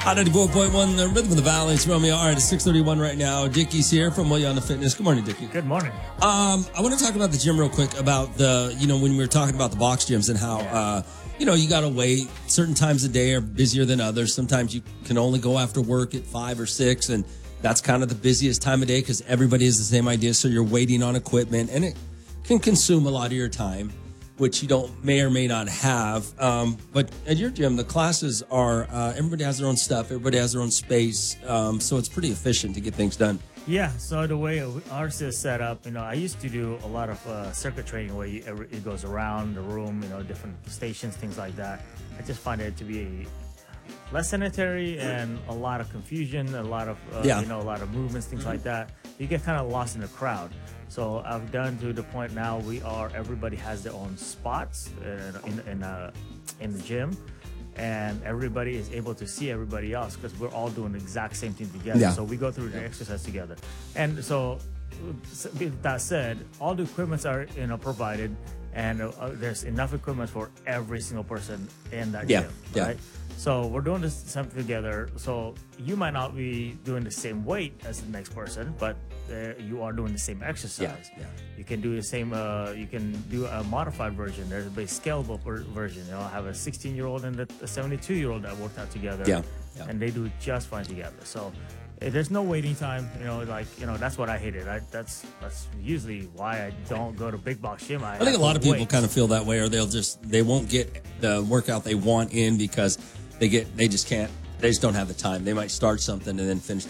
Out at 4.1, the Rhythm of the Valley. It's Romeo. All right, it's 6:31 right now. Dickie's here from Williana Fitness. Good morning, Dickie. Good morning. I want to talk about the gym real quick about when we were talking about the box gyms and how, you got to wait. Certain times of day are busier than others. Sometimes you can only go after work at 5 or 6, and that's kind of the busiest time of day because everybody has the same idea. So you're waiting on equipment, and it can consume a lot of your time, which you may or may not have. But at your gym, the classes are, everybody has their own stuff. Everybody has their own space. So it's pretty efficient to get things done. Yeah, so the way ours is set up, I used to do a lot of circuit training where it goes around the room, different stations, things like that. I just find it to be less sanitary and a lot of confusion, a lot of, a lot of movements, things like that. You get kind of lost in the crowd. So I've done to the point now everybody has their own spots in the gym, and everybody is able to see everybody else because we're all doing the exact same thing together. Yeah. So we go through the exercise together. And so with that said, all the equipments are provided, and there's enough equipment for every single person in that gym, right? So we're doing this something together. So you might not be doing the same weight as the next person, but you are doing the same exercise. Yeah. You can do the same. You can do a modified version. There's a big scalable version. I have a 16-year-old and a 72-year-old that worked out together. Yeah. And they do just fine together. So there's no waiting time. That's what I hated. That's usually why I don't go to big box gym. I think a lot of people kind of feel that way, or they won't get the workout they want in because they just don't have the time. They might start something and then finish.